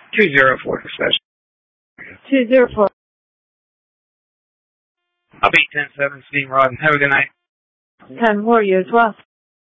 204 special. 204. I'll be 10-7, Steam Rod. Have a good night. 10-4, you as well.